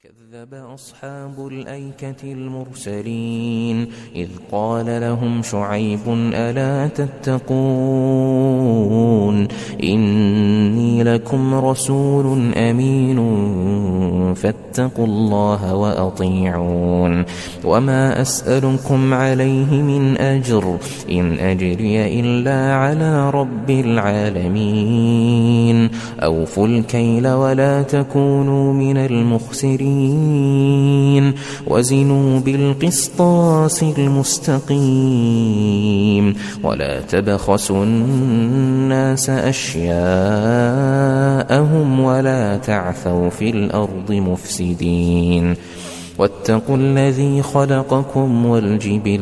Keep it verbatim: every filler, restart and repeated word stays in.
كذب أصحاب الأيكة المرسلين إذ قال لهم شعيب ألا تتقون إني لكم رسول أمين فاتقوا الله وأطيعون وما أسألكم عليه من أجر إن أجري إلا على رب العالمين أوفوا الكيل ولا تكونوا من المخسرين وزنوا بالقسطاس المستقيم ولا تبخسوا الناس أشياءهم ولا تعثوا في الأرض مفسدين واتقوا الذي خلقكم والجبل